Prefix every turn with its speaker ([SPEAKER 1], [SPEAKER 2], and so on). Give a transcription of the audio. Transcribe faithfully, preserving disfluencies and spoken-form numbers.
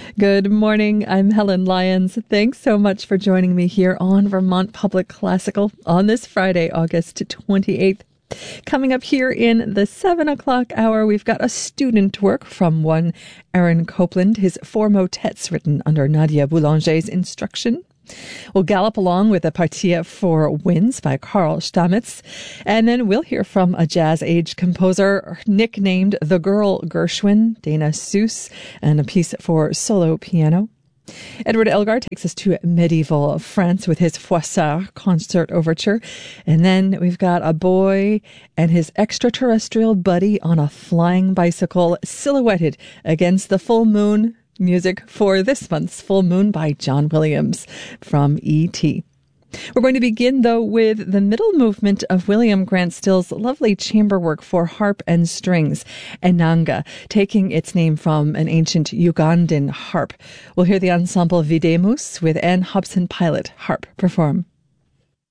[SPEAKER 1] Good morning. I'm Helen Lyons. Thanks so much for joining me here on Vermont Public Classical on this Friday, August twenty-eighth. Coming up here in the seven o'clock hour, we've got a student work from one Aaron Copland, his four motets written under Nadia Boulanger's instruction. We'll gallop along with a Partie for Winds by Carl Stamitz, and then we'll hear from a jazz age composer nicknamed the Girl Gershwin, Dana Seuss, and a piece for solo piano. Edward Elgar takes us to medieval France with his Froissart concert overture. And then we've got a boy and his extraterrestrial buddy on a flying bicycle silhouetted against the full moon. Music for this month's full moon by John Williams from E T We're going to begin, though, with the middle movement of William Grant Still's lovely chamber work for harp and strings, Enanga, taking its name from an ancient Ugandan harp. We'll hear the ensemble Videmus with Anne Hobson Pilot harp perform.